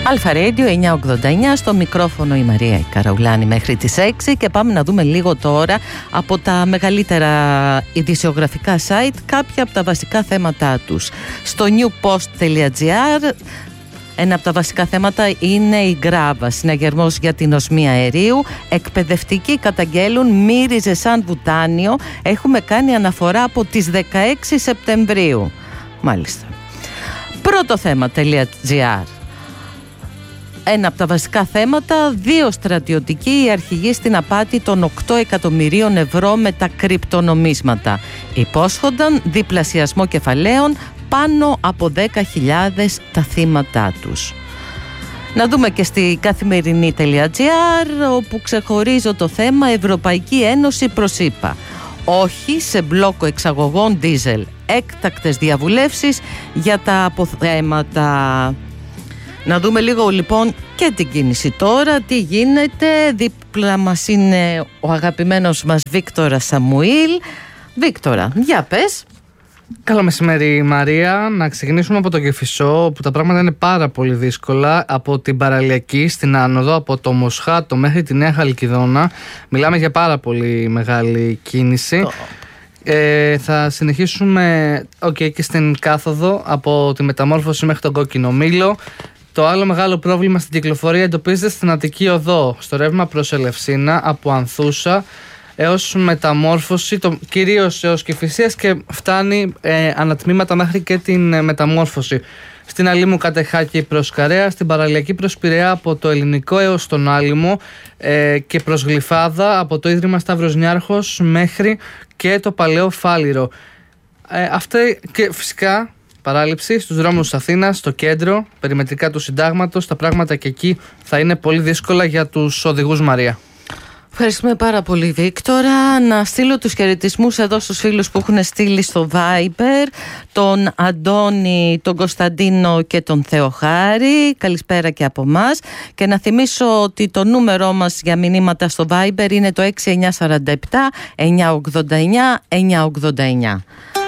Αλφα Radio 989, στο μικρόφωνο η Μαρία η Καραουλάνη μέχρι τις 6 και πάμε να δούμε λίγο τώρα από τα μεγαλύτερα ειδησιογραφικά site κάποια από τα βασικά θέματά τους. Στο newpost.gr ένα από τα βασικά θέματα είναι η Γκράβα, συναγερμός για την οσμία αερίου. Εκπαιδευτικοί καταγγέλουν μύριζε σαν βουτάνιο. Έχουμε κάνει αναφορά από τις 16 Σεπτεμβρίου. Μάλιστα. Πρώτο θέμα.gr. Ένα από τα βασικά θέματα, 2 στρατιωτικοί οι αρχηγοί στην απάτη των 8 εκατομμυρίων ευρώ με τα κρυπτονομίσματα. Υπόσχονταν διπλασιασμό κεφαλαίων, πάνω από 10.000 τα θύματα τους. Να δούμε και στη καθημερινή.gr, όπου ξεχωρίζω το θέμα Ευρωπαϊκή Ένωση προς ΗΠΑ. Όχι σε μπλόκο εξαγωγών ντίζελ. Έκτακτες διαβουλεύσεις για τα αποθέματα. Να δούμε λίγο λοιπόν και την κίνηση τώρα, τι γίνεται. Δίπλα μας είναι ο αγαπημένος μας Βίκτορα Σαμουήλ. Βίκτορα, για πες. Καλό μεσημέρι Μαρία. Να ξεκινήσουμε από το Κηφισό, όπου τα πράγματα είναι πάρα πολύ δύσκολα. Από την Παραλιακή στην άνοδο, από το Μοσχάτο μέχρι τη Νέα Χαλκιδόνα. Μιλάμε για πάρα πολύ μεγάλη κίνηση. Θα συνεχίσουμε και στην κάθοδο, από τη Μεταμόρφωση μέχρι τον Κόκκινο Μήλο. Το άλλο μεγάλο πρόβλημα στην κυκλοφορία εντοπίζεται στην Αττική Οδό, στο ρεύμα προς Ελευσίνα, από Ανθούσα έως Μεταμόρφωση, κυρίως έως Κηφισίας, και φτάνει ανατμήματα μέχρι και την Μεταμόρφωση. Στην Αλήμου Κατεχάκη προς Καρέα, στην Παραλιακή προς Πειραιά από το Ελληνικό έως τον Άλυμο και προς Γλυφάδα, από το Ίδρυμα Σταύρος Νιάρχος μέχρι και το Παλαιό Φάληρο. Αυτά και φυσικά παράληψη στους δρόμους της Αθήνας, στο κέντρο, περιμετρικά του Συντάγματος. Τα πράγματα και εκεί θα είναι πολύ δύσκολα για τους οδηγούς, Μαρία. Ευχαριστούμε πάρα πολύ, Βίκτορα. Να στείλω τους χαιρετισμούς εδώ στους φίλους που έχουν στείλει στο Viber, τον Αντώνη, τον Κωνσταντίνο και τον Θεοχάρη. Καλησπέρα και από μας. Και να θυμίσω ότι το νούμερό μας για μηνύματα στο Viber είναι το 6947 989 989.